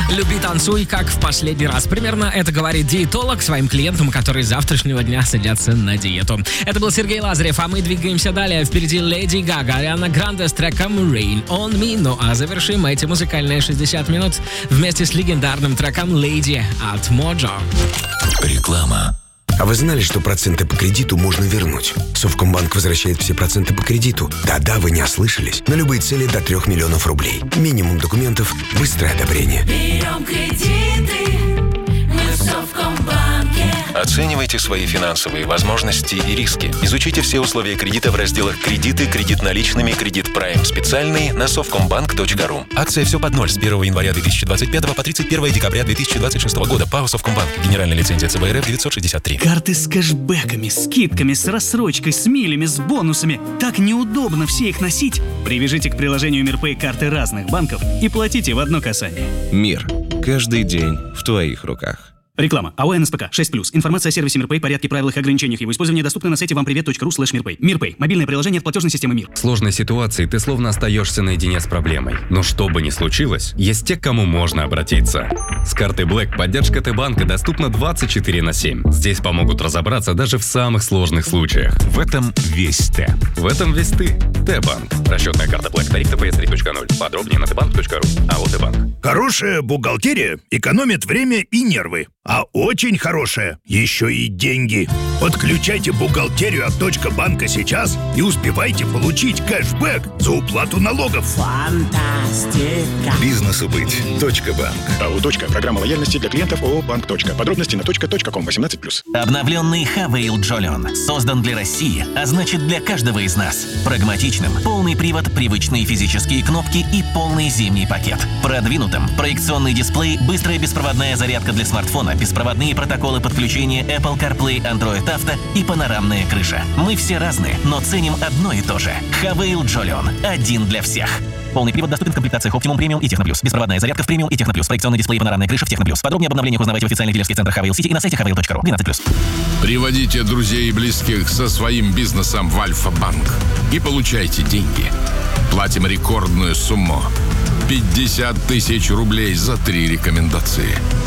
Люби, танцуй, как в последний раз. Примерно это говорит диетолог своим клиентам, которые с завтрашнего дня садятся на диету. Это был Сергей Лазарев, а мы двигаемся далее. Впереди Леди Гага, Ариана Гранде с треком Rain on Me. Ну а завершим эти музыкальные 60 минут вместе с легендарным треком Lady от Mojo. Реклама. А вы знали, что проценты по кредиту можно вернуть? Совкомбанк возвращает все проценты по кредиту. Да-да, вы не ослышались. На любые цели до 3 миллионов рублей. Минимум документов, быстрое одобрение. Берем кредиты, мы в Совкомбанке. Оценивайте свои финансовые возможности и риски. Изучите все условия кредита в разделах «Кредиты», «Кредит наличными», «Кредит Прайм специальный» на совкомбанк.ру. Акция «Все под ноль» с 1 января 2025 по 31 декабря 2026 года. ПАО «Совкомбанк». Генеральная лицензия ЦБ РФ 963. Карты с кэшбэками, скидками, с рассрочкой, с милями, с бонусами. Так неудобно все их носить. Привяжите к приложению МирПэй карты разных банков и платите в одно касание. Мир. Каждый день в твоих руках. Реклама. АО НСПК 6+. Информация о сервисе МирПэй, порядке, правилах и ограничениях его использования доступна на сайте вампривет.ру/мирпэй. МирПэй. Мобильное приложение от платежной системы МИР. В сложной ситуации ты словно остаешься наедине с проблемой. Но что бы ни случилось, есть те, к кому можно обратиться. С картой Black поддержка Т-банка доступна 24/7. Здесь помогут разобраться даже в самых сложных случаях. В этом весь Т. В этом весь ты. Т-банк. Расчетная карта Black. Тариф ТПС 3.0. Подробнее на tbank.ru. АО Т-банк. Хорошая бухгалтерия экономит время и нервы. А очень хорошая еще и деньги. Подключайте бухгалтерию от .банка сейчас и успевайте получить кэшбэк за уплату налогов. Фантастика. Бизнесу быть. .банк. АО «Точка». Программа лояльности для клиентов ООО «Банк. Точка». Подробности на .ком 18+. Обновленный Хавейл Джолион создан для России, а значит для каждого из нас. Прагматичным, полный привод, привычные физические кнопки и полный зимний пакет. Продвинутым, проекционный дисплей, быстрая беспроводная зарядка для смартфона, беспроводные протоколы подключения Apple CarPlay, Android Auto и панорамная крыша. Мы все разные, но ценим одно и то же. Хавейл Джолион. Один для всех. Полный привод доступен в комплектациях Optimum Premium и Техно+. Беспроводная зарядка в Premium и Техно+. Проекционный дисплей и панорамная крыша в Техно+. Подробнее об обновлениях узнавайте в официальных дилерских центрах Хавейл Сити и на сайте haveil.ru. 12+. Приводите друзей и близких со своим бизнесом в Альфа-банк и получайте деньги. Платим рекордную сумму. 50 000 рублей за 3 рекомендации.